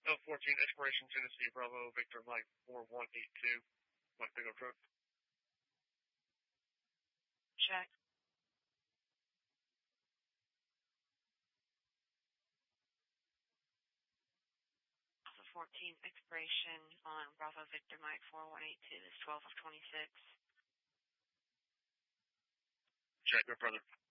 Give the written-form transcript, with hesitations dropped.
L14 Exploration Tennessee Bravo Victor Mike 4182. Mike Big Truck. Check. Alpha 14 expiration on Bravo Victor Mike 4182 is 12 of 26. Check, my brother.